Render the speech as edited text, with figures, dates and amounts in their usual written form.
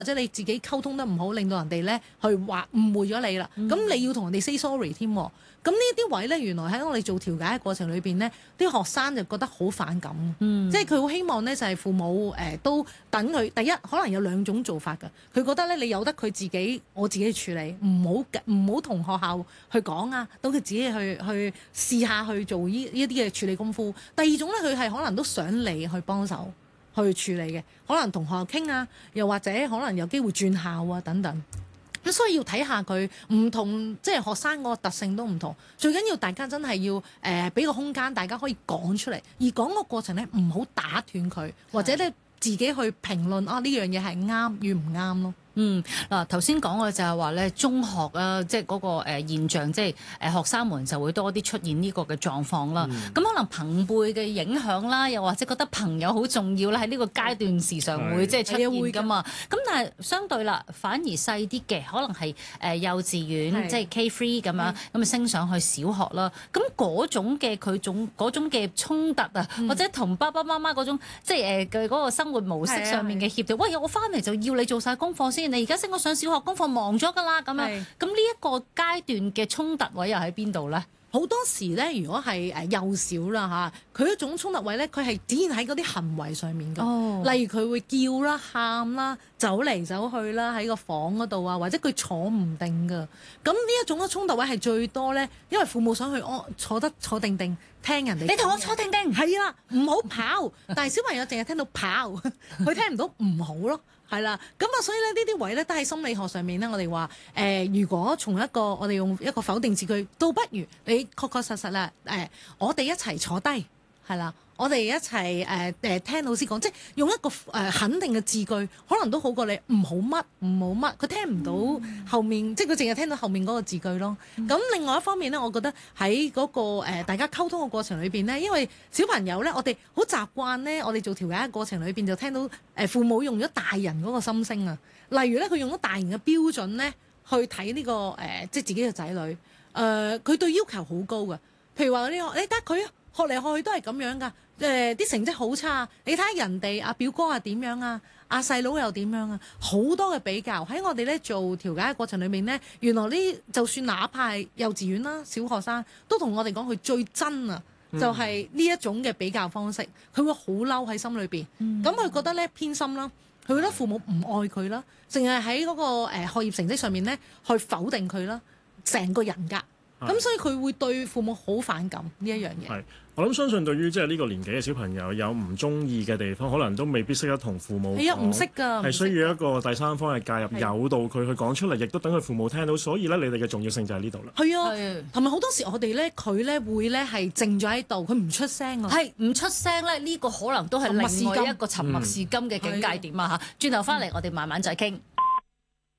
或者你自己溝通得唔好，令到人哋咧去話誤會咗你啦。咁你要同人哋 say sorry 添。咁呢啲位咧，原來喺我哋做調解嘅過程裏邊呢，啲學生就覺得好反感。即係佢好希望呢，就係父母都等佢。第一可能有兩種做法㗎。佢覺得咧，你由得佢自己，我自己處理，唔好同學校去講啊，等佢自己去試下去做呢啲嘅處理功夫。第二種咧，佢係可能都想你去幫手去處理嘅，可能同學校傾啊，又或者可能有機會轉校啊等等。咁所以要睇下佢唔同，即係學生個特性都唔同。最緊要大家真係要俾個空間，大家可以講出嚟，而講個過程咧唔好打斷佢，或者咧自己去評論啊呢樣嘢係啱與唔啱咯。 嗱，頭先講嘅就係話咧，中學啊，即係嗰個現象，即係學生們就會多啲出現呢個嘅狀況啦。咁可能朋輩嘅影響啦，又或者覺得朋友好重要啦，喺呢個階段時常會即係出現噶嘛。咁但係相對啦，反而細啲嘅，可能係幼稚園，即係 K3 咁樣，咁啊升上去小學啦。咁嗰種嘅嗰種嘅衝突啊，或者同爸爸媽媽嗰種即係嘅嗰個生活模式上面嘅協調，喂，我翻嚟就要你做晒功課先。你而家升我上小學，功課忙咗㗎啦，咁樣。咁呢一個階段嘅衝突位又喺邊度咧？ 好多時咧，如果係幼小啦嚇，佢一種衝突位咧，佢係展現喺嗰啲行為上面㗎。例如佢會叫啦、喊啦、走嚟走去啦，喺個房嗰度啊，或者佢坐唔定㗎。咁呢一種嘅衝突位係最多咧，因為父母想去坐定定聽人哋。 你同我坐定定。 係啦，唔好跑。但係小朋友淨係聽到跑，佢聽唔到唔好咯。係啦，咁啊，所以咧呢啲位咧都喺心理學上面咧，我哋話如果從我哋用一個否定字句，倒不如你確確實實啦，我哋一齊坐低，係啦，我哋一齊聽老師講，即係用一個肯定嘅字句，可能都好過你唔好乜，佢聽唔到後面，即係佢淨係聽到後面嗰個字句咯。咁另外一方面咧，我覺得喺嗰個大家溝通嘅過程裏邊咧，因為小朋友咧，我哋好習慣咧，我哋做調解嘅過程裏邊就聽到父母用咗大人嗰個心聲啊，例如咧佢用咗大人嘅標準咧去睇呢個即係自己嘅仔女，佢對要求好高㗎，譬如話你睇下佢學嚟學去都係咁樣㗎。啲成績好差，你睇下人哋阿表哥係點樣啊，阿細佬又點樣啊，好多嘅比較喺我哋咧做調解嘅過程裏面咧，原來呢就算哪怕係幼稚園啦、小學生，都同我哋講佢最真啊，就係呢一種嘅比較方式，佢會好嬲喺心裏邊，咁佢覺得咧偏心啦，佢覺得父母唔愛佢啦，淨係喺嗰個學業成績上面咧去否定佢啦，成個人格，咁所以佢會對父母好反感呢一樣嘢。 我諗相信對於即係呢個年紀嘅小朋友有唔中意嘅地方，可能都未必識得同父母講。係啊， 唔識㗎， 係需要一個第三方嘅介入，誘導佢去講出嚟，亦都等佢父母聽到。所以咧，你哋嘅重要性就喺呢度啦。 係啊，同埋好多時我哋咧，佢咧會咧係靜咗喺度，佢唔出聲啊。 係唔出聲咧，呢個可能都係另外一個沉默是金嘅境界點啊嚇！轉頭翻嚟，我哋慢慢再傾。